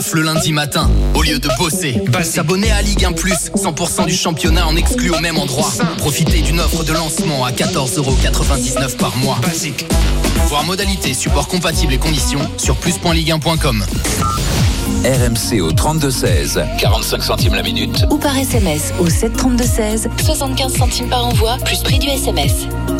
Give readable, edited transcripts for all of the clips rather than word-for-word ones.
Le lundi matin, au lieu de bosser, s'abonner à Ligue 1+, 100% du championnat en exclu au même endroit. Profitez d'une offre de lancement à 14,99€ par mois. Basique. Voir modalités, support compatible et conditions sur plus.ligue1.com. RMC au 32-16, 45 centimes la minute. Ou par SMS au 732-16, 75 centimes par envoi, plus prix du SMS.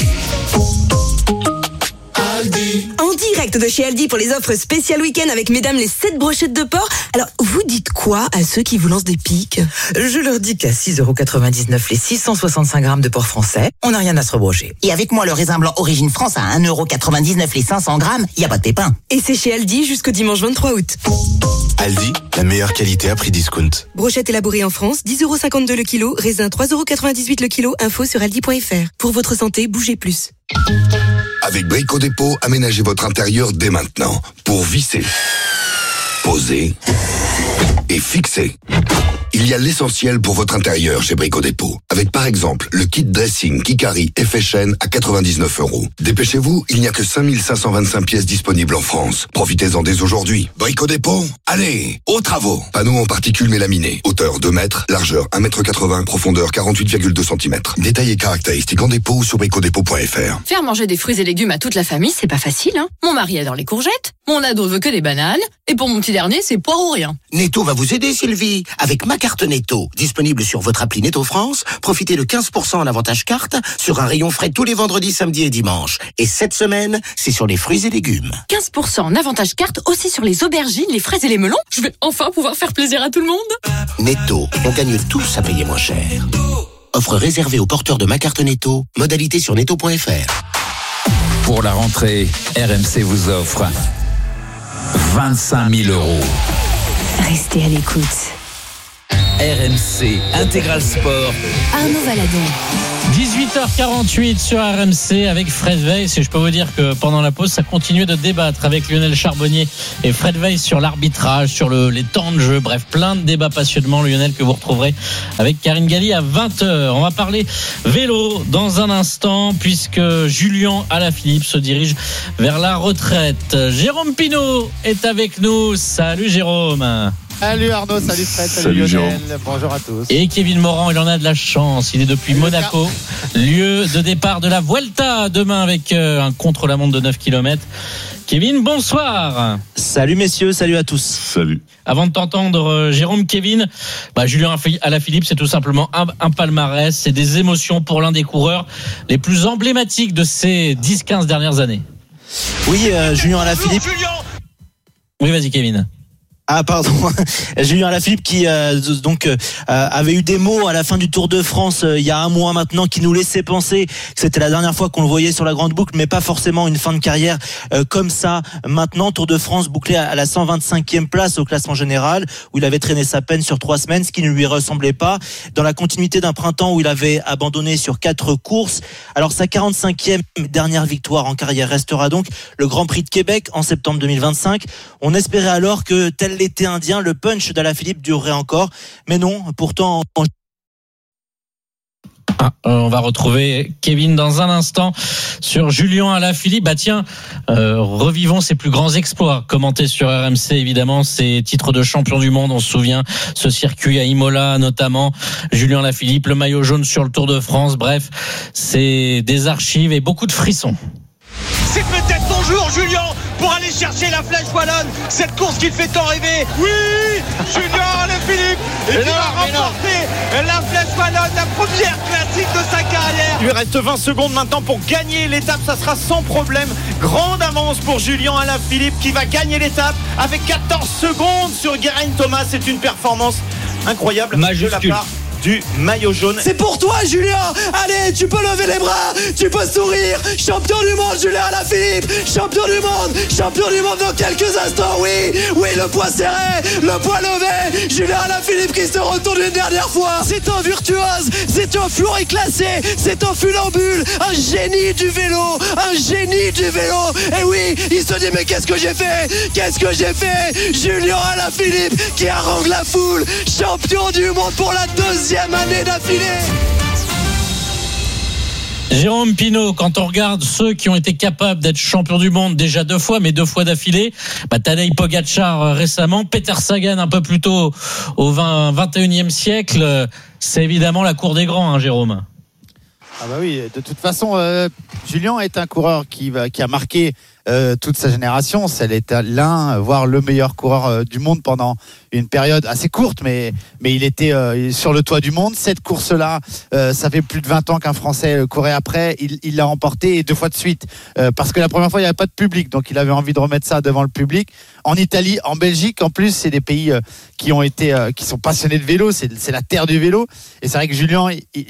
En direct de chez Aldi pour les offres spéciales week-end avec mesdames les 7 brochettes de porc. Alors, vous dites quoi à ceux qui vous lancent des piques ? Je leur dis qu'à 6,99€ les 665 grammes de porc français, on n'a rien à se rebrocher. Et avec moi, le raisin blanc Origine France à 1,99€ les 500 grammes, y a pas de pépin. Et c'est chez Aldi jusqu'au dimanche 23 août. Aldi, la meilleure qualité à prix discount. Brochette élaborée en France, 10,52€ le kilo, raisin 3,98€ le kilo, info sur aldi.fr. Pour votre santé, bougez plus. Avec Brico Dépôt, aménagez votre intérieur dès maintenant pour visser, poser et fixer. Il y a l'essentiel pour votre intérieur chez Brico Dépôt. Avec par exemple le kit dressing Kikari effet chaîne à 99€. Dépêchez-vous, il n'y a que 5525 pièces disponibles en France. Profitez-en dès aujourd'hui. Brico Dépôt, allez, aux travaux. Panneaux en particules mélaminées. Hauteur 2 mètres, largeur 1,80 m, profondeur 48,2 cm. Détails et caractéristiques en dépôt ou sur bricodépôt.fr. Faire manger des fruits et légumes à toute la famille, c'est pas facile, hein. Mon mari adore les courgettes, mon ado veut que des bananes, et pour mon petit dernier, c'est poire ou rien. Netto va vous aider, Sylvie, avec ma carte Netto. Disponible sur votre appli Netto France, profitez de 15% en avantage carte sur un rayon frais tous les vendredis, samedis et dimanches. Et cette semaine, c'est sur les fruits et légumes. 15% en avantage carte aussi sur les aubergines, les fraises et les melons. Je vais enfin pouvoir faire plaisir à tout le monde. Netto, on gagne tous à payer moins cher. Offre réservée aux porteurs de ma carte Netto. Modalité sur netto.fr. Pour la rentrée, RMC vous offre 25 000 €. Restez à l'écoute. RMC Intégral Sport. Arnaud Valadon. 18h48 sur RMC avec Fred Weiss, et je peux vous dire que pendant la pause ça continue de débattre avec Lionel Charbonnier et Fred Weiss sur l'arbitrage, sur les temps de jeu, bref plein de débats passionnants, Lionel, que vous retrouverez avec Karine Galli à 20h. On va parler vélo dans un instant puisque Julien Alaphilippe se dirige vers la retraite. Jérôme Pinault est avec nous. Salut Jérôme. Salut Arnaud, salut Fred, salut Lionel, Jean. Bonjour à tous. Et Kevin Morand, il en a de la chance, il est depuis Monaco, lieu de départ de la Vuelta demain avec un contre-la-montre de 9 km. Kevin, bonsoir. Salut messieurs, salut à tous. Salut. Avant de t'entendre Jérôme, Kevin, Julien Alaphilippe, c'est tout simplement un palmarès, c'est des émotions pour l'un des coureurs les plus emblématiques de ces 10-15 dernières années. Oui, Julien Alaphilippe. Oui, vas-y Kevin. Ah pardon, Julien Alaphilippe qui avait eu des mots à la fin du Tour de France il y a un mois maintenant qui nous laissaient penser que c'était la dernière fois qu'on le voyait sur la grande boucle, mais pas forcément une fin de carrière comme ça. Maintenant, Tour de France bouclé à la 125e place au classement général, où il avait traîné sa peine sur 3 semaines, ce qui ne lui ressemblait pas, dans la continuité d'un printemps où il avait abandonné sur 4 courses. Alors sa 45e dernière victoire en carrière restera donc le Grand Prix de Québec en septembre 2025. On espérait alors que tel l'été indien, le punch d'Alaphilippe durerait encore, mais non, pourtant... on va retrouver Kevin dans un instant sur Julien Alaphilippe. Revivons ses plus grands exploits, commentés sur RMC évidemment, ses titres de champion du monde, on se souvient, ce circuit à Imola notamment, Julien Alaphilippe, le maillot jaune sur le Tour de France, bref, c'est des archives et beaucoup de frissons. C'est peut-être ton jour, Julien, pour aller chercher la flèche wallonne, cette course qui te fait tant rêver. Oui, Julien Alaphilippe, et qui va remporter la flèche wallonne, la première classique de sa carrière. Il lui reste 20 secondes maintenant pour gagner l'étape, ça sera sans problème. Grande avance pour Julien Alaphilippe qui va gagner l'étape avec 14 secondes sur Geraint Thomas. C'est une performance incroyable de la part du maillot jaune. C'est pour toi, Julien. Allez, tu peux lever les bras, tu peux sourire. Champion du monde, Julien Alaphilippe. Champion du monde dans quelques instants. Oui, le poids serré, le poids levé. Julien Alaphilippe qui se retourne une dernière fois. C'est un virtuose, c'est un fleuret classé, c'est un funambule, un génie du vélo. Et oui, il se dit mais qu'est-ce que j'ai fait? Julien Alaphilippe qui harangue la foule, champion du monde pour la deuxième année d'affilée. Jérôme Pinault, quand on regarde ceux qui ont été capables d'être champions du monde déjà 2 fois, mais 2 fois d'affilée, Tadej Pogačar récemment, Peter Sagan un peu plus tôt au 21e siècle, c'est évidemment la cour des grands, Jérôme. Ah bah oui, de toute façon, Julien est un coureur qui a marqué toute sa génération. C'est l'un, voire le meilleur coureur du monde pendant une période assez courte, mais il était sur le toit du monde. Cette course-là, ça fait plus de 20 ans qu'un Français courait après. Il l'a remporté et 2 fois de suite, parce que la première fois il n'y avait pas de public, donc il avait envie de remettre ça devant le public. En Italie, en Belgique, en plus, c'est des pays qui sont passionnés de vélo. C'est la terre du vélo. Et c'est vrai que Julien,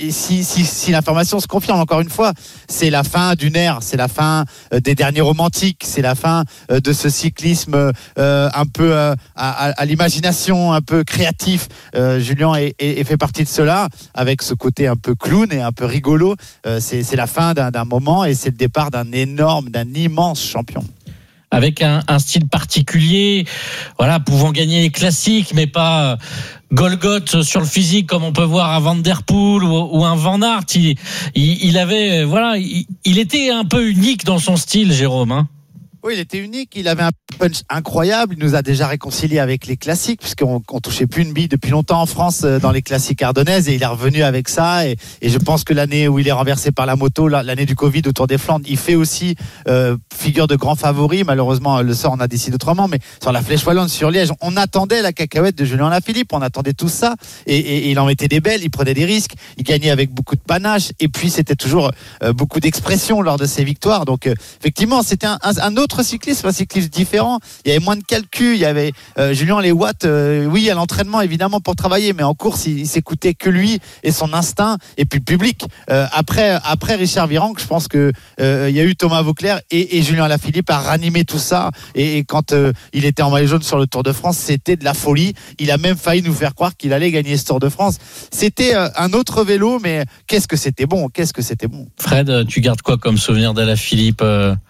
si l'information se confirme encore une fois, c'est la fin d'une ère, c'est la fin des derniers romantiques, c'est la fin de ce cyclisme un peu à l'imagination, un peu créatif. Julien fait partie de cela, avec ce côté un peu clown et un peu rigolo. C'est la fin d'un moment et c'est le départ d'un immense champion. Avec un style particulier, pouvant gagner les classiques, mais pas Golgoth sur le physique comme on peut voir à Van Der Poel ou un Van Aert. Il avait, il était un peu unique dans son style, Jérôme. Oui, il était unique, il avait un punch incroyable, il nous a déjà réconcilié avec les classiques, puisqu'on touchait plus une bille depuis longtemps en France dans les classiques ardennaises, et il est revenu avec ça, et je pense que l'année où il est renversé par la moto, l'année du Covid au Tour des Flandres, il fait aussi figure de grand favori. Malheureusement, le sort en a décidé autrement, mais sur la Flèche Wallonne, sur Liège, on attendait la cacahuète de Julien Alaphilippe, on attendait tout ça, et il en mettait des belles, il prenait des risques, il gagnait avec beaucoup de panache, et puis c'était toujours beaucoup d'expression lors de ses victoires. Donc effectivement, c'était un autre cyclisme, un cyclisme différent. Il y avait moins de calcul, il y avait Julien les watts, oui, à l'entraînement évidemment pour travailler, mais en course il s'écoutait que lui et son instinct, et puis le public. Après Richard Virenque, je pense que il y a eu Thomas Vauclair et Julien Alaphilippe à ranimer tout ça, et quand il était en maillot jaune sur le Tour de France, c'était de la folie. Il a même failli nous faire croire qu'il allait gagner ce Tour de France. C'était un autre vélo, mais qu'est-ce que c'était bon. Fred, tu gardes quoi comme souvenir d'Alaphilippe?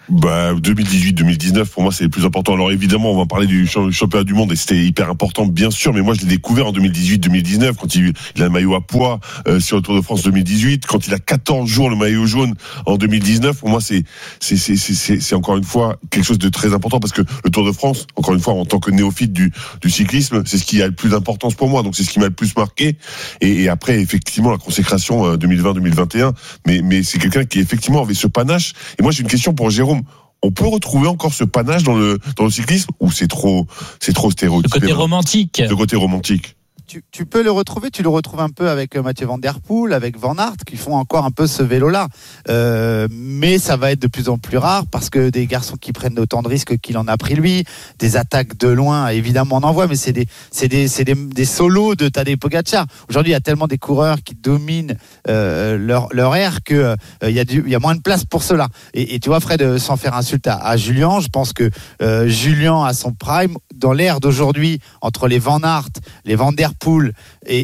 2018-2019 pour moi c'est le plus important. Alors évidemment on va parler du championnat du monde et c'était hyper important bien sûr, mais moi je l'ai découvert en 2018-2019 quand il a le maillot à poids sur le Tour de France 2018, quand il a 14 jours le maillot jaune en 2019. Pour moi c'est encore une fois quelque chose de très important, parce que le Tour de France, encore une fois en tant que néophyte du cyclisme, c'est ce qui a le plus d'importance pour moi, donc c'est ce qui m'a le plus marqué. Et après effectivement la consécration 2020-2021, mais c'est quelqu'un qui effectivement avait ce panache. Et moi j'ai une question pour Jérôme. On peut retrouver encore ce panache dans le cyclisme, ou c'est trop stéréotypé? Le côté romantique. Tu peux le retrouver, tu le retrouves un peu avec Mathieu Van Der Poel, avec Van Aert, qui font encore un peu ce vélo-là. Mais ça va être de plus en plus rare, parce que des garçons qui prennent autant de risques qu'il en a pris lui, des attaques de loin, évidemment on en voit, mais c'est des solos de Tadej Pogačar. Aujourd'hui, il y a tellement des coureurs qui dominent leur air que il y a moins de place pour cela. Et tu vois, Fred, sans faire insulte à Julien, je pense que Julien à son prime, dans l'ère d'aujourd'hui, entre les Van Aert, les Van Der Poel et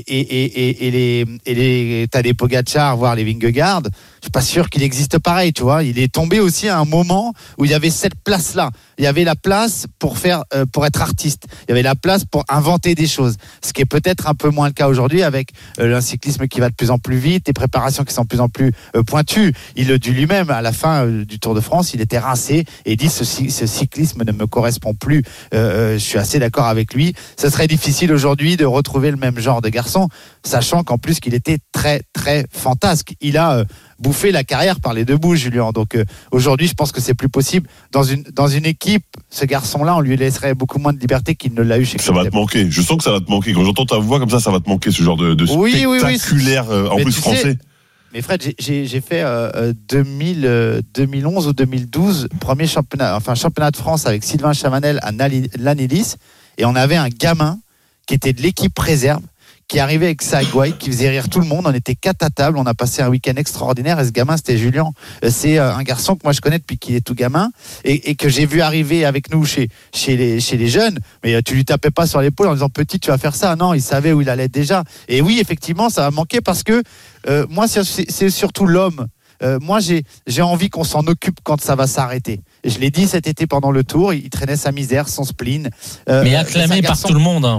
les Tadej Pogačar, voire les Vingegaard, je suis pas sûr qu'il existe pareil, tu vois. Il est tombé aussi à un moment où il y avait cette place-là. Il y avait la place pour être artiste. Il y avait la place pour inventer des choses. Ce qui est peut-être un peu moins le cas aujourd'hui, avec un cyclisme qui va de plus en plus vite, des préparations qui sont de plus en plus pointues. Il le dit lui-même à la fin du Tour de France, il était rincé et il dit ce cyclisme ne me correspond plus. Je suis assez d'accord avec lui. Ce serait difficile aujourd'hui de retrouver le même genre de garçon, sachant qu'en plus qu'il était très très fantasque. Il a bouffé la carrière par les deux bouts, Julien. Donc aujourd'hui, je pense que c'est plus possible. Dans une équipe, ce garçon-là, on lui laisserait beaucoup moins de liberté qu'il ne l'a eu chez Quickstep. Ça va te manquer. Je sens que ça va te manquer. Quand j'entends ta voix comme ça va te manquer, ce genre de spectaculaire, en plus français. Mais Fred, j'ai fait 2011 ou 2012 championnat de France avec Sylvain Chavanel à Lannélis, et on avait un gamin qui était de l'équipe réserve, qui arrivait avec sa Guay, qui faisait rire tout le monde. On était 4 à table, on a passé un week-end extraordinaire, et ce gamin, c'était Julien. C'est un garçon que moi je connais depuis qu'il est tout gamin, et que j'ai vu arriver avec nous chez les jeunes, mais tu lui tapais pas sur l'épaule en disant petit, tu vas faire ça. Non, il savait où il allait déjà. Et oui, effectivement, ça va manquer, parce que moi, c'est surtout l'homme. Moi, j'ai envie qu'on s'en occupe quand ça va s'arrêter. Et je l'ai dit cet été pendant le Tour, il traînait sa misère, son spleen. Mais acclamé par tout le monde.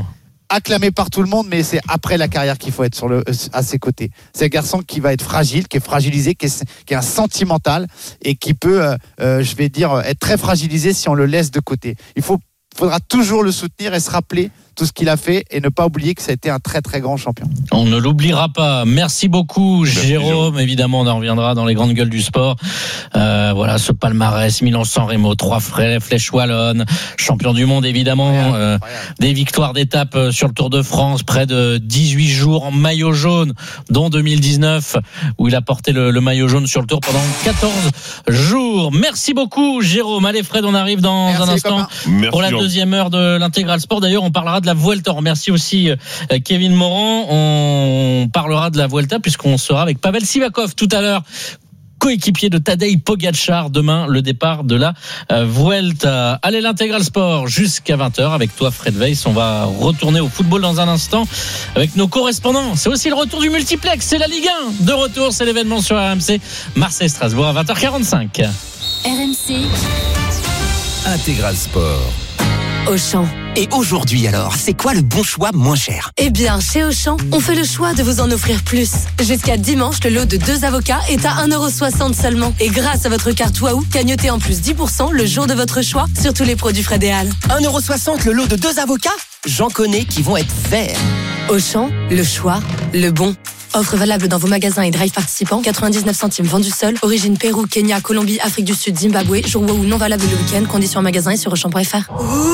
acclamé par tout le monde, mais c'est après la carrière qu'il faut être à ses côtés. C'est un garçon qui va être fragile, qui est fragilisé, qui est un sentimental et qui peut, je vais dire, être très fragilisé si on le laisse de côté. Il faudra toujours le soutenir et se rappeler tout ce qu'il a fait et ne pas oublier que ça a été un très très grand champion. On ne l'oubliera pas. Merci beaucoup Jérôme. Évidemment, on en reviendra dans les grandes gueules du sport. Voilà, ce palmarès, Milan-San Remo, 3 flèches wallonnes, champion du monde évidemment, des victoires d'étape sur le Tour de France, près de 18 jours en maillot jaune, dont 2019 où il a porté le maillot jaune sur le Tour pendant 14 jours. Merci beaucoup Jérôme. Allez Fred, on arrive dans un instant pour la deuxième heure de l'Intégral Sport. D'ailleurs, on parlera de la Vuelta. On remercie aussi Kevin Morand. On parlera de la Vuelta puisqu'on sera avec Pavel Sivakov tout à l'heure, coéquipier de Tadej Pogačar. Demain, le départ de la Vuelta. Allez, l'Intégral Sport jusqu'à 20h avec toi Fred Weiss. On va retourner au football dans un instant avec nos correspondants. C'est aussi le retour du multiplex. C'est la Ligue 1 de retour. C'est l'événement sur RMC. Marseille-Strasbourg à 20h45. RMC Intégral Sport. Auchan. Et aujourd'hui alors, c'est quoi le bon choix moins cher? Eh bien, chez Auchan, on fait le choix de vous en offrir plus. Jusqu'à dimanche, le lot de 2 avocats est à 1,60€ seulement. Et grâce à votre carte Waouh, gagnotez en plus 10% le jour de votre choix sur tous les produits Fred et Al. 1,60€ le lot de 2 avocats? J'en connais qui vont être verts. Auchan, le choix, le bon. Offre valable dans vos magasins et drive participants. 99 centimes vendu seul. Origine Pérou, Kenya, Colombie, Afrique du Sud, Zimbabwe. Jour Waouh non valable le week-end. Conditions en magasin et sur Auchan.fr.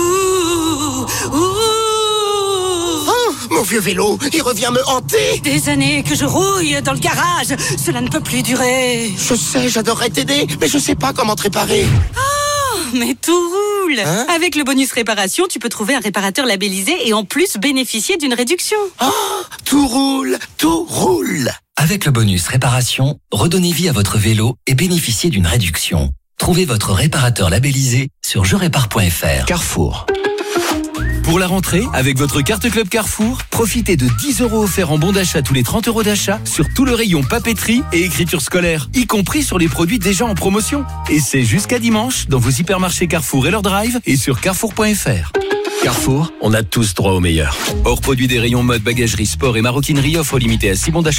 Mon vieux vélo, il revient me hanter. Des années que je rouille dans le garage. Cela ne peut plus durer. Je sais, j'adorerais t'aider, mais je sais pas comment te réparer. Oh, mais tout roule. Avec le bonus réparation, tu peux trouver un réparateur labellisé et en plus bénéficier d'une réduction. Oh, tout roule, tout roule. Avec le bonus réparation, redonnez vie à votre vélo et bénéficiez d'une réduction. Trouvez votre réparateur labellisé sur jerépare.fr. Carrefour. Pour la rentrée, avec votre carte Club Carrefour, profitez de 10 € offerts en bon d'achat tous les 30 € d'achat sur tout le rayon papeterie et écriture scolaire, y compris sur les produits déjà en promotion. Et c'est jusqu'à dimanche dans vos hypermarchés Carrefour et leur drive et sur carrefour.fr. Carrefour, on a tous droit au meilleur. Hors produit des rayons mode, bagagerie, sport et maroquinerie, offre limitée à 6 bons d'achat.